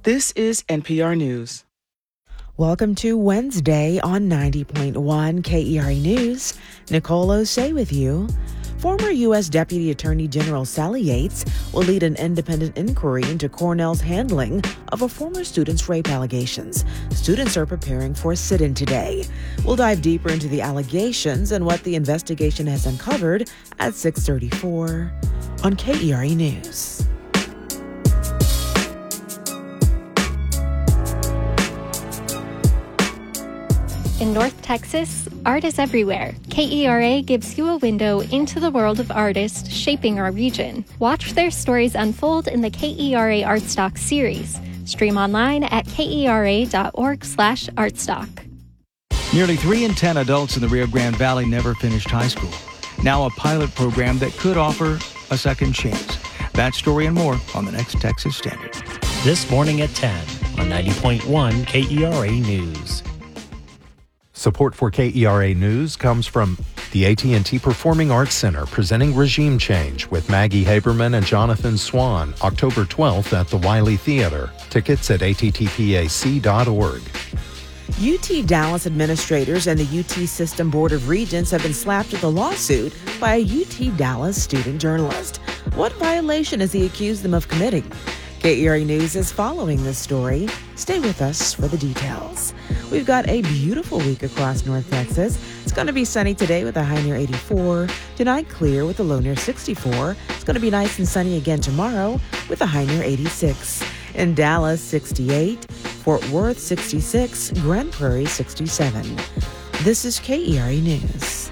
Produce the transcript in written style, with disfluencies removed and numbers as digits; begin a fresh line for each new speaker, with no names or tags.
This is NPR News.
Welcome to Wednesday on 90.1 KERA News. Nicole Osei with you. Former U.S. Deputy Attorney General Sally Yates will lead an independent inquiry into Cornell's handling of a former student's rape allegations. Students are preparing for a sit-in today. We'll dive deeper into the allegations and what the investigation has uncovered at 6:34 on KERA News.
In North Texas, art is everywhere. KERA gives you a window into the world of artists shaping our region. Watch their stories unfold in the KERA Artstock series. Stream online at kera.org/artstock.
Nearly 3 in 10 adults in the Rio Grande Valley never finished high school. Now a pilot program that could offer a second chance. That story and more on the next Texas Standard.
This morning at 10 on 90.1 KERA News.
Support for KERA News comes from the AT&T Performing Arts Center presenting Regime Change with Maggie Haberman and Jonathan Swan, October 12th at the Wiley Theater. Tickets at attpac.org.
UT Dallas administrators and the UT System Board of Regents have been slapped with a lawsuit by a UT Dallas student journalist. What violation has he accused them of committing? KERA News is following this story. Stay with us for the details. We've got a beautiful week across North Texas. It's going to be sunny today with a high near 84. Tonight, clear with a low near 64. It's going to be nice and sunny again tomorrow with a high near 86. In Dallas, 68. Fort Worth, 66. Grand Prairie, 67. This is KERA News.